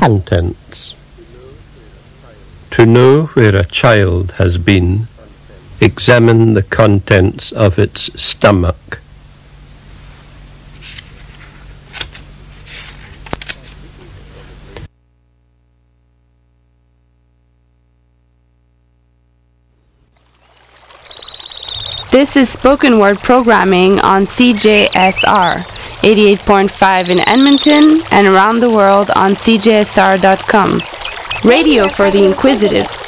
Contents. To know where a child has been, examine the contents of its stomach. This is spoken word programming on CJSR 88.5 in Edmonton and around the world on CJSR.com. Radio for the inquisitive.